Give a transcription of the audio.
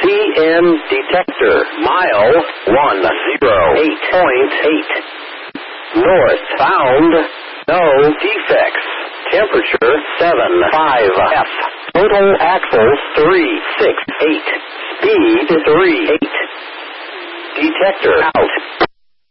PM detector. Mile 108.8. North bound. No defects. Temperature 75 F. Total axles 368. Speed 38. Detector out.